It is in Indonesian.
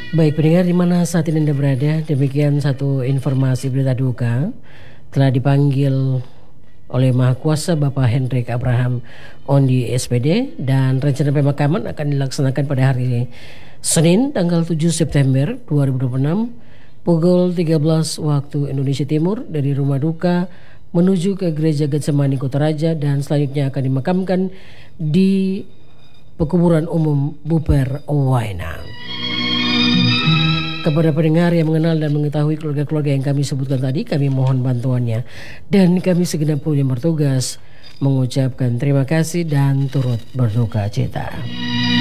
Baik pendengar di mana saat ini Anda berada, demikian satu informasi berita duka telah dipanggil oleh Maha Kuasa Bapak Hendrik Abraham Ondi SPD dan rencana pemakaman akan dilaksanakan pada hari Senin tanggal 7 September 2026 pukul 13 waktu Indonesia Timur dari rumah duka menuju ke Gereja Getsemani Kutaraja dan selanjutnya akan dimakamkan di Pekuburan Umum Buper Waena. Kepada pendengar yang mengenal dan mengetahui keluarga-keluarga yang kami sebutkan tadi, kami mohon bantuannya. Dan kami segenap kru yang bertugas mengucapkan terima kasih dan turut berduka cita.